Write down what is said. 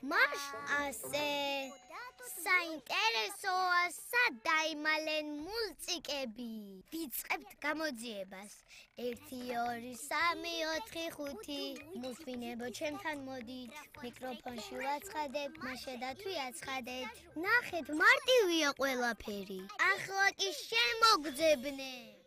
მას ასე საინტერესოა სადაიმალენ მულტიკები. ვიწყებთ გამოძიებას. 1 2 3 4 5 მუსვინებო ჩემთან მოდით. მიკროფონში ვაცხადებ, მაშედა თუ იაცხადეთ. ნახეთ, მარტივია ყველაფერი. ახლა კი შემოგძებნე.